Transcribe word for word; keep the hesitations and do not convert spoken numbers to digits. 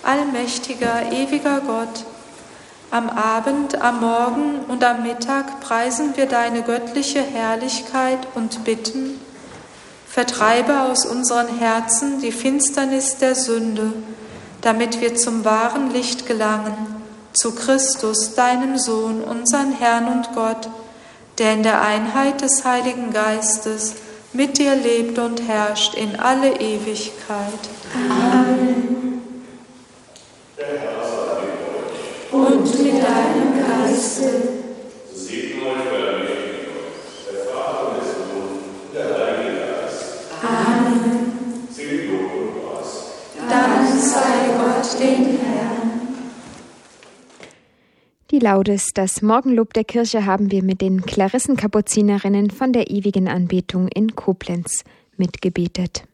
allmächtiger, ewiger Gott, am Abend, am Morgen und am Mittag preisen wir deine göttliche Herrlichkeit und bitten, vertreibe aus unseren Herzen die Finsternis der Sünde, damit wir zum wahren Licht gelangen, zu Christus, deinem Sohn, unseren Herrn und Gott, der in der Einheit des Heiligen Geistes mit dir lebt und herrscht in alle Ewigkeit. Amen. Der Herr sei mit euch. Und mit deinem Geiste. So segne euch euer mächtiger Gott, der Vater und der Sohn und der Heilige Geist. Amen. Singt Lob und Preis. Dank sei Gott dem Herrn. Die Laudes, das Morgenlob der Kirche, haben wir mit den Klarissenkapuzinerinnen von der ewigen Anbetung in Koblenz mitgebetet.